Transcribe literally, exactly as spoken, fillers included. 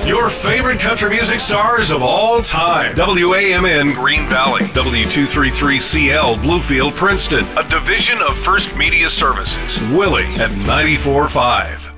Your favorite country music stars of all time. W A M N Green Valley. W two thirty-three C L Bluefield, Princeton. A division of First Media Services. Willie at ninety-four point five.